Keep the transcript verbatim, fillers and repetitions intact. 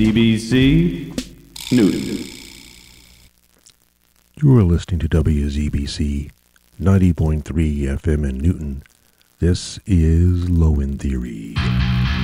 Z B C Newton. You are listening to W Z B C ninety point three F M in Newton. This is Low End Theory.